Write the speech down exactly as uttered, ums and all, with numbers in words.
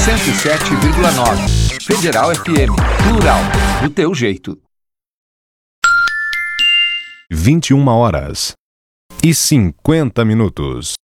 cento e sete vírgula nove. Federal F M. Plural. Do teu jeito. vinte e uma horas e cinquenta minutos.